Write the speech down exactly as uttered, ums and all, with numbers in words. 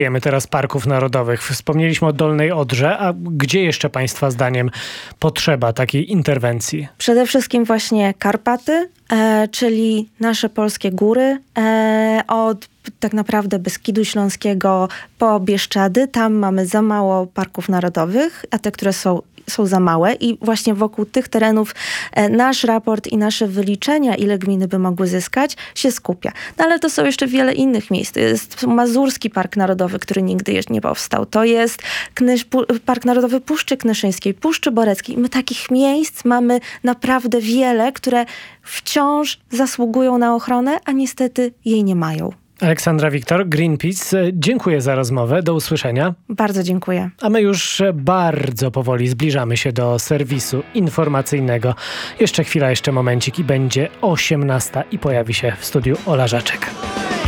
Wiemy teraz parków narodowych. Wspomnieliśmy o Dolnej Odrze, a gdzie jeszcze Państwa zdaniem potrzeba takiej interwencji? Przede wszystkim właśnie Karpaty, e, czyli nasze polskie góry, e, od tak naprawdę Beskidu Śląskiego po Bieszczady. Tam mamy za mało parków narodowych, a te, które są, są za małe i właśnie wokół tych terenów e, nasz raport i nasze wyliczenia, ile gminy by mogły zyskać, się skupia. No ale to są jeszcze wiele innych miejsc. To jest Mazurski Park Narodowy, który nigdy jeszcze nie powstał. To jest Knyż, Park Narodowy Puszczy Knyszyńskiej, Puszczy Boreckiej. My takich miejsc mamy naprawdę wiele, które wciąż zasługują na ochronę, a niestety jej nie mają. Aleksandra Wiktor, Greenpeace. Dziękuję za rozmowę. Do usłyszenia. Bardzo dziękuję. A my już bardzo powoli zbliżamy się do serwisu informacyjnego. Jeszcze chwila, jeszcze momencik i będzie osiemnasta i pojawi się w studiu Ola Żaczek.